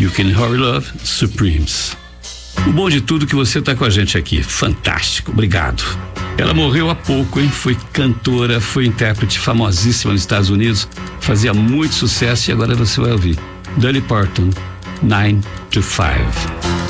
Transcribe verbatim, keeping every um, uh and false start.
You Can Hurry Love, Supremes. O bom de tudo é que você tá com a gente aqui. Fantástico, obrigado. Ela morreu há pouco, hein? Foi cantora, foi intérprete famosíssima nos Estados Unidos, fazia muito sucesso e agora você vai ouvir. Dolly Parton, nine to five.